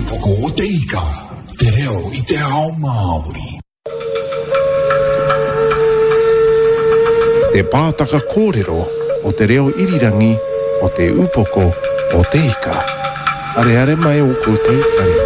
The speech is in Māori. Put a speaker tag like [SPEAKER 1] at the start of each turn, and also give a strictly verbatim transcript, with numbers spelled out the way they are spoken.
[SPEAKER 1] upoko o te ika, te reo i te ao Māori.
[SPEAKER 2] Te pātaka kōrero o te reo irirangi o te upoko o te ika. Are are mai o koutou kare.